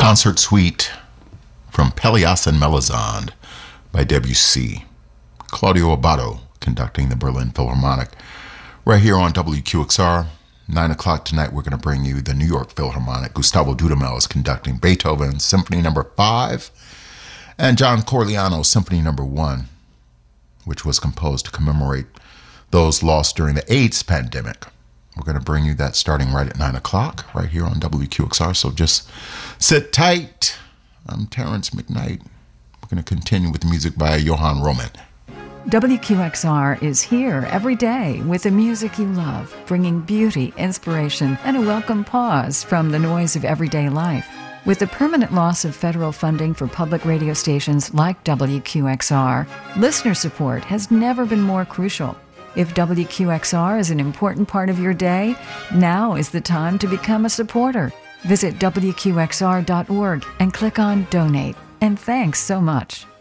Concert Suite from Pelléas and Melisande by Debussy. Claudio Abbado conducting the Berlin Philharmonic. Right here on WQXR, 9 o'clock tonight, we're going to bring you the New York Philharmonic. Gustavo Dudamel is conducting Beethoven Symphony No. 5 and John Corigliano's Symphony No. 1, which was composed to commemorate those lost during the AIDS pandemic. We're going to bring you that starting right at 9 o'clock, right here on WQXR, so just sit tight. I'm Terrence McKnight. We're going to continue with the music by Johann Roman. WQXR is here every day with the music you love, bringing beauty, inspiration, and a welcome pause from the noise of everyday life. With the permanent loss of federal funding for public radio stations like WQXR, listener support has never been more crucial. If WQXR is an important part of your day, now is the time to become a supporter. Visit WQXR.org and click on Donate. And thanks so much.